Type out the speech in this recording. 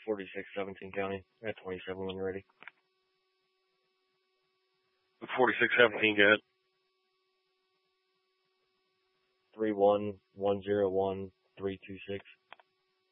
4617 County. At 27 when you're ready. 4617, go ahead. 31101 326.